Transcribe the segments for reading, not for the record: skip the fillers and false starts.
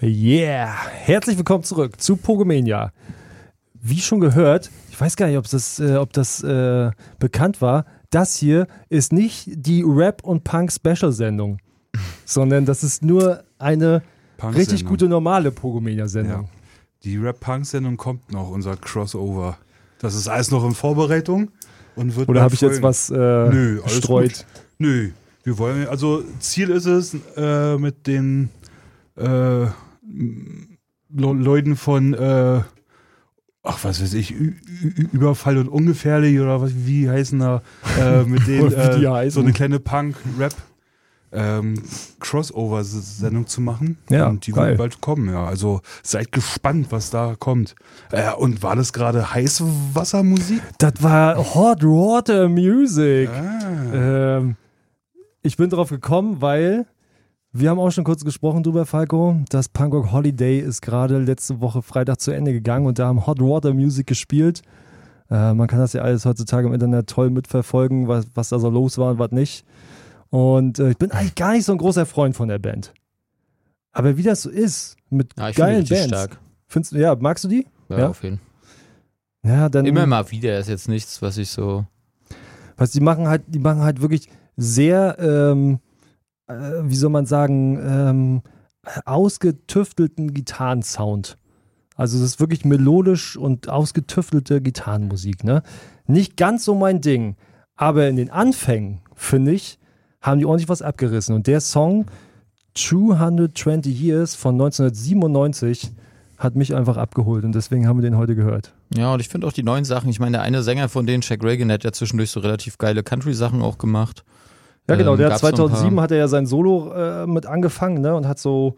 Yeah, herzlich willkommen zurück zu Pogomania. Wie schon gehört, ich weiß gar nicht, ob das bekannt war, das hier ist nicht die Rap- und Punk-Special-Sendung, sondern das ist nur eine richtig gute normale Pogomania-Sendung. Ja. Die Rap-Punk-Sendung kommt noch, unser Crossover. Das ist alles noch in Vorbereitung und wird. Oder habe ich jetzt was gestreut? Nö, wir wollen, also Ziel ist es, mit den Leuten von was weiß ich, Überfall und Ungefährlich oder was, wie heißen da, mit denen so eine kleine Punk-Rap Crossover-Sendung zu machen. Ja, und die wird bald kommen, ja. Also seid gespannt, was da kommt. Und war das gerade Heißwassermusik? Das war Hot Water Music. Ich bin drauf gekommen, weil wir haben auch schon kurz gesprochen drüber, Falco. Das Punkrock Holiday ist gerade letzte Woche Freitag zu Ende gegangen und da haben Hot Water Music gespielt. Man kann das ja alles heutzutage im Internet toll mitverfolgen, was da so los war und was nicht. Und ich bin eigentlich gar nicht so ein großer Freund von der Band. Aber wie das so ist, mit geilen Bands. Stark. Findest du, ja, magst du die? Ja, auf jeden Fall. Ja, dann immer mal wieder ist jetzt nichts, was ich so. Die machen halt wirklich sehr, wie soll man sagen, ausgetüftelten Gitarrensound. Also es ist wirklich melodisch und ausgetüftelte Gitarrenmusik, ne? Nicht ganz so mein Ding, aber in den Anfängen, finde ich, haben die ordentlich was abgerissen. Und der Song 220 Years von 1997 hat mich einfach abgeholt und deswegen haben wir den heute gehört. Ja, und ich finde auch die neuen Sachen, ich meine, der eine Sänger von denen, Shaq Reagan, hat ja zwischendurch so relativ geile Country-Sachen auch gemacht. Ja, genau, der hat 2007 hat er ja sein Solo mit angefangen, ne, und hat so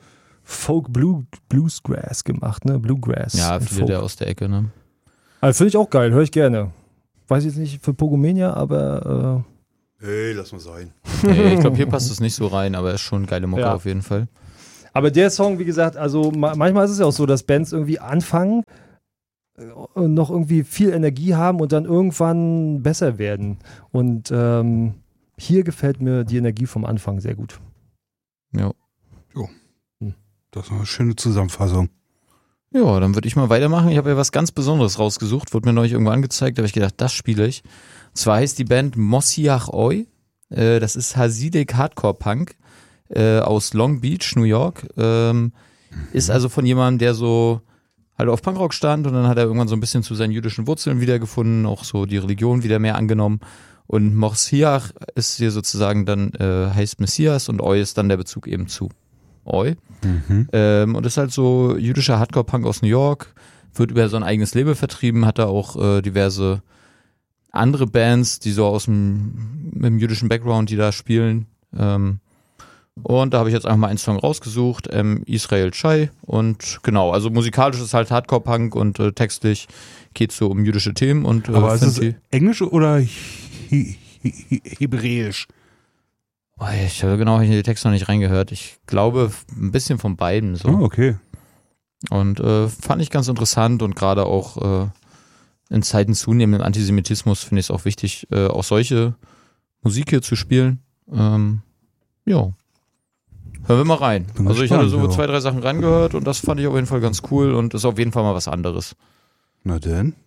Bluesgrass gemacht, ne, Bluegrass. Ja, viele der aus der Ecke, ne. Also finde ich auch geil, höre ich gerne. Weiß jetzt nicht für Pogomania, aber hey, lass mal sein. Ich glaube, hier passt es nicht so rein, aber ist schon eine geile Mucke auf jeden Fall. Aber der Song, wie gesagt, also manchmal ist es ja auch so, dass Bands irgendwie anfangen und noch irgendwie viel Energie haben und dann irgendwann besser werden. Und hier gefällt mir die Energie vom Anfang sehr gut. Ja. Jo. Das ist eine schöne Zusammenfassung. Ja, dann würde ich mal weitermachen. Ich habe ja was ganz Besonderes rausgesucht, wurde mir neulich irgendwo angezeigt, da habe ich gedacht, das spiele ich. Und zwar heißt die Band Mosiach Oi. Das ist Hasidic Hardcore Punk aus Long Beach, New York. Ist also von jemandem, der so halt auf Punkrock stand und dann hat er irgendwann so ein bisschen zu seinen jüdischen Wurzeln wiedergefunden, auch so die Religion wieder mehr angenommen. Und Mosiach ist hier sozusagen dann, heißt Messias und Oi ist dann der Bezug eben zu Oi. Und ist halt so jüdischer Hardcore-Punk aus New York, wird über sein eigenes Label vertrieben, hat da auch diverse andere Bands, die so mit dem jüdischen Background, die da spielen. Und da habe ich jetzt einfach mal einen Song rausgesucht, Israel Chai. Und genau, also musikalisch ist halt Hardcore-Punk und textlich geht es so um jüdische Themen. Und, aber ist es Englisch oder Hebräisch? Ich habe genau in den Text noch nicht reingehört. Ich glaube, ein bisschen von beiden. So. Oh, okay. Und fand ich ganz interessant und gerade auch in Zeiten zunehmenden Antisemitismus finde ich es auch wichtig, auch solche Musik hier zu spielen. Ja. Hören wir mal rein. Bin also gespannt, ich hatte so ja. 2, 3 Sachen reingehört und das fand ich auf jeden Fall ganz cool und ist auf jeden Fall mal was anderes. Na denn.